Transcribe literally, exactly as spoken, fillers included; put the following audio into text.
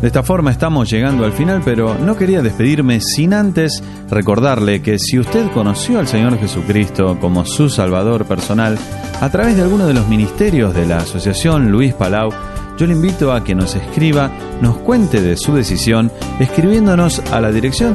De esta forma estamos llegando al final, pero no quería despedirme sin antes recordarle que si usted conoció al Señor Jesucristo como su Salvador personal a través de alguno de los ministerios de la Asociación Luis Palau, yo le invito a que nos escriba, nos cuente de su decisión, escribiéndonos a la dirección